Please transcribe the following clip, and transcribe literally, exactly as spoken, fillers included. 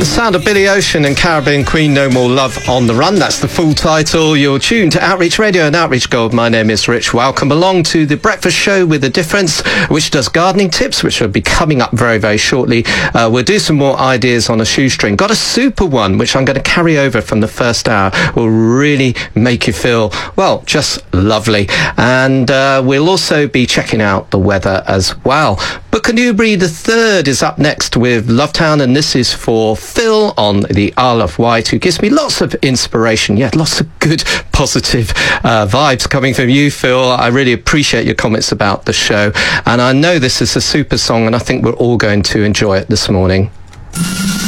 sound of Billy Ocean and Caribbean Queen, No More Love on the Run. That's the full title. You're tuned to Outreach Radio and Outreach Gold. My name is Rich. Welcome along to the Breakfast Show with a Difference, which does gardening tips, which will be coming up very, very shortly. Uh, we'll do some more ideas on a shoestring. Got a super one, which I'm going to carry over from the first hour. Will really make you feel, well, just lovely. And uh, we'll also be checking out the weather as well. But Canewbury the third is up next with Lovetown, and this is for Phil on the Isle of Wight, who gives me lots of inspiration. Yeah, lots of good, positive uh, vibes coming from you, Phil. I really appreciate your comments about the show. And I know this is a super song, and I think we're all going to enjoy it this morning.